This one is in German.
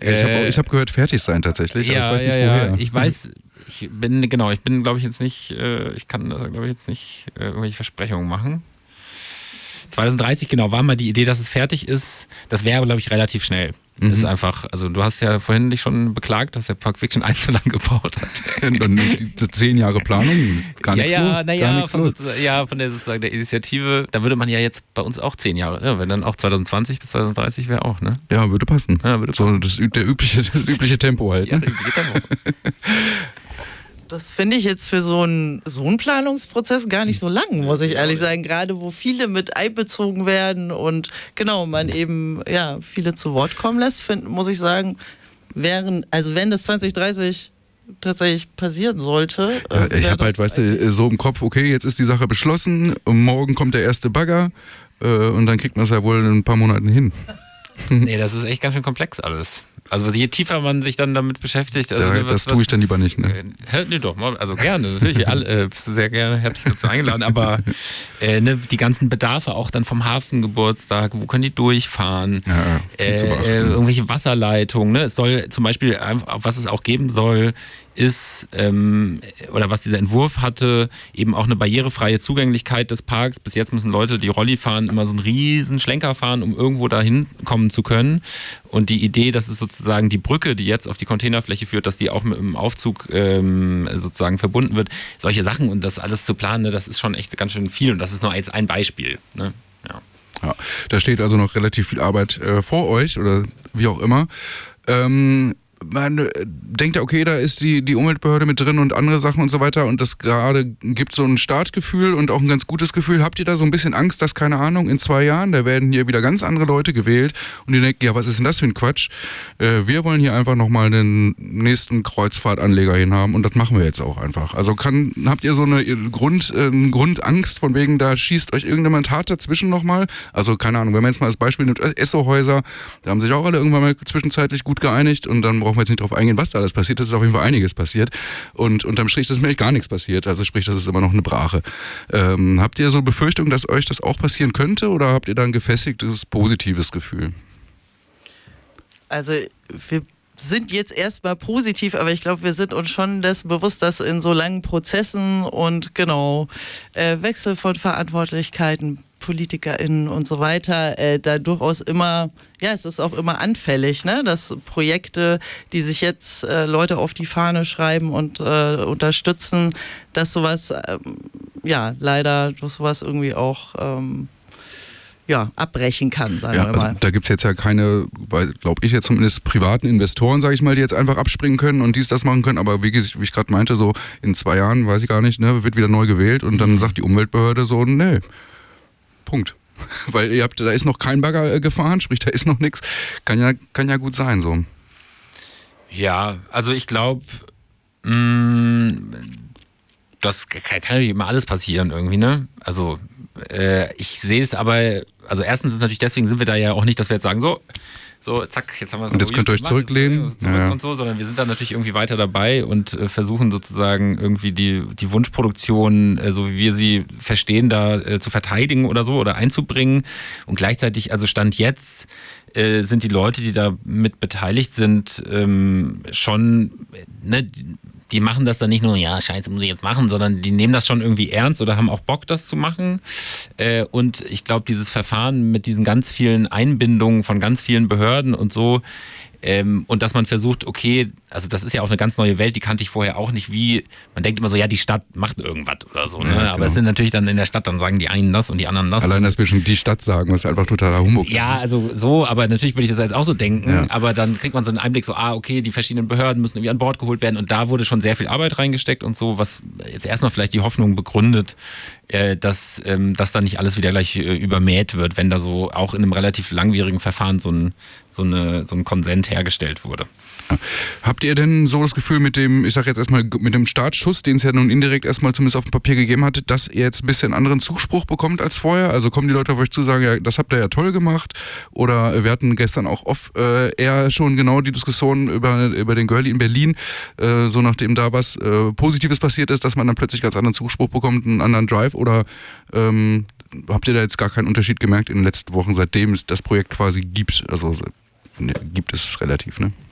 Ich hab gehört, fertig sein tatsächlich, aber ich weiß nicht woher. Ich weiß, ich bin glaube ich jetzt nicht, ich kann da glaube ich jetzt nicht irgendwelche Versprechungen machen. 2030 genau war mal die Idee, dass es fertig ist. Das wäre, glaube ich, relativ schnell. Das ist einfach, also du hast ja vorhin dich schon beklagt, dass der Pulp Fiction 1 so lange gebraucht hat. Und 10 Jahre Planung, gar nichts los. Von der sozusagen der Initiative, da würde man ja jetzt bei uns auch 10 Jahre, wenn dann auch 2020 bis 2030 wäre auch, ne? Ja, würde passen. Ja, würde passen. So das übliche Tempo halt. Ja, Ne? das übliche Tempo. Das finde ich jetzt für so einen Planungsprozess gar nicht so lang, muss ich ehrlich sagen. Gerade wo viele mit einbezogen werden und genau, man eben viele zu Wort kommen lässt, muss ich sagen, wenn das 2030 tatsächlich passieren sollte. Ich habe halt, weißt du, so im Kopf, okay, jetzt ist die Sache beschlossen, morgen kommt der erste Bagger und dann kriegt man es ja wohl in ein paar Monaten hin. Nee, das ist echt ganz schön komplex alles. Also je tiefer man sich dann damit beschäftigt. Also, das tue ich dann lieber nicht, ne? Nee, doch, also gerne, natürlich, bist du sehr gerne herzlich dazu eingeladen, aber die ganzen Bedarfe auch dann vom Hafengeburtstag, wo können die durchfahren? Ja, irgendwelche Wasserleitungen, ne? Es soll zum Beispiel, was es auch geben soll, ist, oder was dieser Entwurf hatte, eben auch eine barrierefreie Zugänglichkeit des Parks. Bis jetzt müssen Leute, die Rolli fahren, immer so einen riesen Schlenker fahren, um irgendwo dahin kommen zu können. Und die Idee, dass es sozusagen die Brücke, die jetzt auf die Containerfläche führt, dass die auch mit dem Aufzug sozusagen verbunden wird. Solche Sachen und das alles zu planen, ne, das ist schon echt ganz schön viel. Und das ist nur jetzt ein Beispiel. Ne? Ja, da steht also noch relativ viel Arbeit vor euch oder wie auch immer. Man denkt ja, okay, da ist die Umweltbehörde mit drin und andere Sachen und so weiter und das gerade gibt so ein Startgefühl und auch ein ganz gutes Gefühl. Habt ihr da so ein bisschen Angst, dass, keine Ahnung, in 2 Jahren, da werden hier wieder ganz andere Leute gewählt und ihr denkt, ja, was ist denn das für ein Quatsch? Wir wollen hier einfach nochmal den nächsten Kreuzfahrtanleger hinhaben und das machen wir jetzt auch einfach. Also habt ihr so eine Grundangst von wegen, da schießt euch irgendjemand hart dazwischen nochmal? Also, keine Ahnung, wenn man jetzt mal als Beispiel nimmt, Esso-Häuser, da haben sich auch alle irgendwann mal zwischenzeitlich gut geeinigt und dann brauchen wir jetzt nicht drauf eingehen, was da alles passiert. Es ist auf jeden Fall einiges passiert. Und unterm Strich ist mir gar nichts passiert. Also sprich, das ist immer noch eine Brache. Habt ihr so Befürchtung, dass euch das auch passieren könnte oder habt ihr da ein gefestigtes, positives Gefühl? Also wir sind jetzt erstmal positiv, aber ich glaube, wir sind uns schon dessen bewusst, dass in so langen Prozessen und Wechsel von Verantwortlichkeiten, PolitikerInnen und so weiter, da durchaus immer, es ist auch immer anfällig, ne? Dass Projekte, die sich jetzt Leute auf die Fahne schreiben und unterstützen, dass sowas, leider durch sowas irgendwie auch abbrechen kann, sagen wir mal. Also da gibt es jetzt ja keine, glaube ich jetzt zumindest, privaten Investoren, sage ich mal, die jetzt einfach abspringen können und das machen können, aber wie ich gerade meinte, so in 2 Jahren, weiß ich gar nicht, ne, wird wieder neu gewählt und dann sagt die Umweltbehörde so, nee, Punkt. Weil da ist noch kein Bagger gefahren, sprich, da ist noch nichts. Kann ja gut sein, so. Ja, also ich glaube, das kann natürlich immer alles passieren irgendwie, ne? Also ich sehe es aber, also erstens ist natürlich, deswegen sind wir da ja auch nicht, dass wir jetzt sagen, so zack, jetzt haben wir es. Und jetzt könnt ihr euch zurücklehnen. Und so, sondern wir sind da natürlich irgendwie weiter dabei und versuchen sozusagen irgendwie die Wunschproduktion, so wie wir sie verstehen, da zu verteidigen oder so oder einzubringen. Und gleichzeitig, also Stand jetzt, sind die Leute, die da mit beteiligt sind, schon, ne, die machen das dann nicht nur, ja, scheiße, muss ich jetzt machen, sondern die nehmen das schon irgendwie ernst oder haben auch Bock, das zu machen. Und ich glaube, dieses Verfahren mit diesen ganz vielen Einbindungen von ganz vielen Behörden und so, und dass man versucht, okay, also das ist ja auch eine ganz neue Welt, die kannte ich vorher auch nicht, man denkt immer so, ja, die Stadt macht irgendwas oder so, ne? Ja, aber es sind natürlich dann in der Stadt, dann sagen die einen das und die anderen das. Allein, dass wir schon die Stadt sagen, was einfach totaler Humbug ist. Ja, also so, aber natürlich würde ich das jetzt auch so denken, aber dann kriegt man so einen Einblick, so, okay, die verschiedenen Behörden müssen irgendwie an Bord geholt werden und da wurde schon sehr viel Arbeit reingesteckt und so, was jetzt erstmal vielleicht die Hoffnung begründet, dass da nicht alles wieder gleich übermäht wird, wenn da so auch in einem relativ langwierigen Verfahren so ein Konsent hergestellt wurde. Habt ihr denn so das Gefühl mit dem, ich sag jetzt erstmal, mit dem Startschuss, den es ja nun indirekt erstmal zumindest auf dem Papier gegeben hat, dass ihr jetzt ein bisschen anderen Zuspruch bekommt als vorher? Also kommen die Leute auf euch zu, sagen, ja, das habt ihr ja toll gemacht? Oder wir hatten gestern auch eher schon genau die Diskussion über den Girlie in Berlin, so nachdem da was Positives passiert ist, dass man dann plötzlich ganz anderen Zuspruch bekommt, einen anderen Drive, oder habt ihr da jetzt gar keinen Unterschied gemerkt in den letzten Wochen, seitdem es das Projekt quasi gibt? Also gibt es relativ, ne?